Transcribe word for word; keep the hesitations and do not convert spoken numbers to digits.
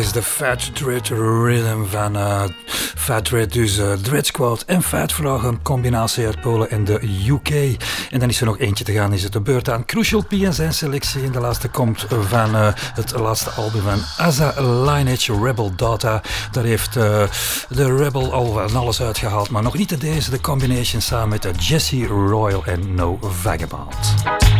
is de Fat Dread Rhythm van uh, Fat Dread, dus uh, Dread Squad en Fat Frog, een combinatie uit Polen en de U K. En dan is er nog eentje te gaan, is het de beurt aan Crucial P en zijn selectie. En de laatste komt van uh, het laatste album van Asa Lineage, Rebel Data. Daar heeft uh, de Rebel al van alles uitgehaald, maar nog niet in deze, de combination samen met uh, Jesse Royal en No Vagabond.